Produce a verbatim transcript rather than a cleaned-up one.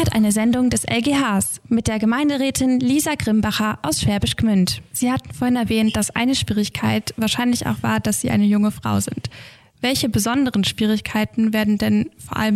hört eine Sendung des L G Hs mit der Gemeinderätin Lisa Grimbacher aus Schwäbisch Gmünd. Sie hatten vorhin erwähnt, dass eine Schwierigkeit wahrscheinlich auch war, dass Sie eine junge Frau sind. Welche besonderen Schwierigkeiten werden denn vor allem